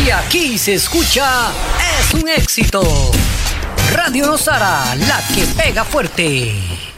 Si aquí se escucha, es un éxito. Radio Nosara, la que pega fuerte.